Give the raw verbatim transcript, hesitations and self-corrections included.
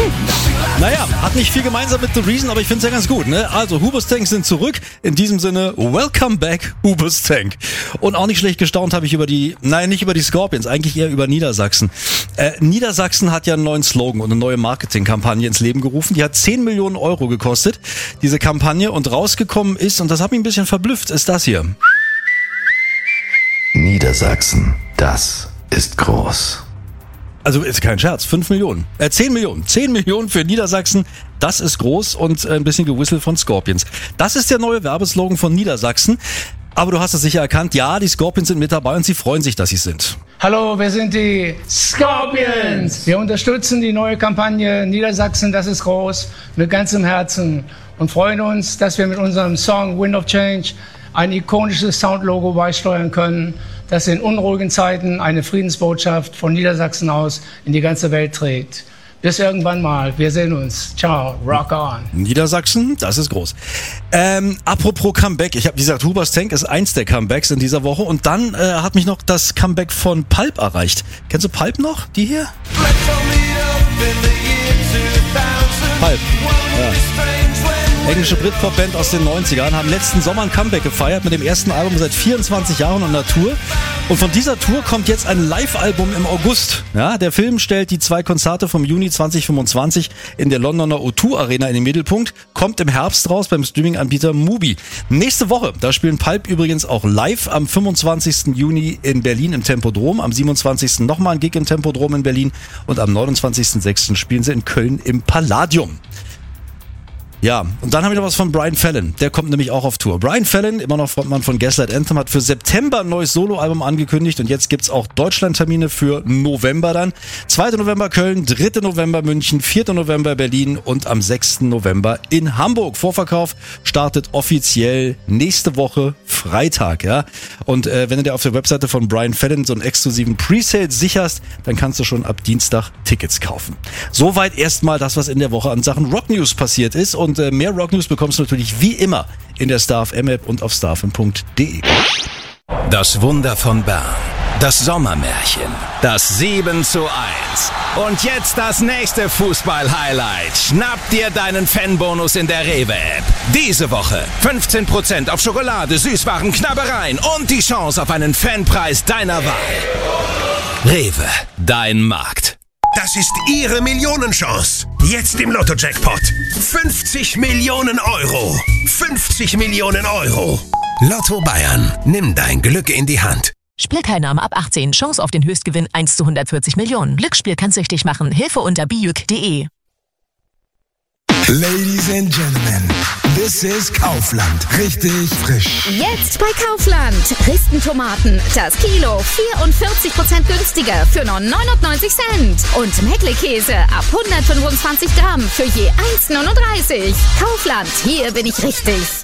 Naja, hat nicht viel gemeinsam mit The Reason, aber ich finde es ja ganz gut, ne? Also, Hoobastank sind zurück. In diesem Sinne, welcome back, Hoobastank. Und auch nicht schlecht gestaunt habe ich über die, nein, nicht über die Scorpions, eigentlich eher über Niedersachsen. Äh, Niedersachsen hat ja einen neuen Slogan und eine neue Marketingkampagne ins Leben gerufen. Die hat zehn Millionen Euro gekostet, diese Kampagne. Und rausgekommen ist, und das hat mich ein bisschen verblüfft, ist das hier. Niedersachsen, das ist groß. Also ist kein Scherz, fünf Millionen. Äh, zehn Millionen. zehn Millionen für Niedersachsen, das ist groß und ein bisschen Gewissel von Scorpions. Das ist der neue Werbeslogan von Niedersachsen. Aber du hast es sicher erkannt, ja, die Scorpions sind mit dabei und sie freuen sich, dass sie sind. Hallo, wir sind die Scorpions. Wir unterstützen die neue Kampagne Niedersachsen, das ist groß, mit ganzem Herzen und freuen uns, dass wir mit unserem Song Wind of Change ein ikonisches Soundlogo beisteuern können, das in unruhigen Zeiten eine Friedensbotschaft von Niedersachsen aus in die ganze Welt trägt. Bis irgendwann mal. Wir sehen uns. Ciao. Rock on. Niedersachsen, das ist groß. Ähm, apropos Comeback. Ich habe gesagt, Hoobastank ist eins der Comebacks in dieser Woche. Und dann äh, hat mich noch das Comeback von Pulp erreicht. Kennst du Pulp noch? Die hier? Pulp. Ja. Englische Britpop-Band aus den neunzigern, haben letzten Sommer ein Comeback gefeiert mit dem ersten Album seit vierundzwanzig Jahren und einer Tour. Und von dieser Tour kommt jetzt ein Live-Album im August. Ja, der Film stellt die zwei Konzerte vom Juni zwanzig fünfundzwanzig in der Londoner O zwei Arena in den Mittelpunkt, kommt im Herbst raus beim Streaming-Anbieter Mubi. Nächste Woche, da spielen Pulp übrigens auch live am fünfundzwanzigsten Juni in Berlin im Tempodrom, am siebenundzwanzigsten nochmal ein Gig im Tempodrom in Berlin und am neunundzwanzigsten sechsten spielen sie in Köln im Palladium. Ja, und dann habe ich noch was von Brian Fallon. Der kommt nämlich auch auf Tour. Brian Fallon, immer noch Frontmann von Gaslight Anthem, hat für September ein neues Soloalbum angekündigt und jetzt gibt's auch Deutschland-Termine für November dann. zweiter November Köln, dritter November München, vierter November Berlin und am sechsten November in Hamburg. Vorverkauf startet offiziell nächste Woche Freitag, ja. Und äh, wenn du dir auf der Webseite von Brian Fallon so einen exklusiven Presale sicherst, dann kannst du schon ab Dienstag Tickets kaufen. Soweit erstmal das, was in der Woche an Sachen Rock News passiert ist. Und Und mehr Rock News bekommst du natürlich wie immer in der Star F M App und auf starfm punkt de. Das Wunder von Bern. Das Sommermärchen. Das sieben zu eins. Und jetzt das nächste Fußball-Highlight. Schnapp dir deinen Fanbonus in der Rewe-App. Diese Woche fünfzehn Prozent auf Schokolade, Süßwaren, Knabbereien und die Chance auf einen Fanpreis deiner Wahl. Rewe, dein Markt. Das ist Ihre Millionenchance. Jetzt im Lotto-Jackpot. fünfzig Millionen Euro. fünfzig Millionen Euro. Lotto Bayern. Nimm dein Glück in die Hand. Spielteilnahme ab achtzehn. Chance auf den Höchstgewinn eins zu hundertvierzig Millionen. Glücksspiel kann süchtig machen. Hilfe unter bijuk punkt de. Ladies and Gentlemen, this is Kaufland. Richtig frisch. Jetzt bei Kaufland. Dresden-Tomaten. Das Kilo vierundvierzig Prozent günstiger für nur neunundneunzig Cent. Und Meckle-Käse ab hundertfünfundzwanzig Gramm für je eins Komma neununddreißig. Kaufland, hier bin ich richtig.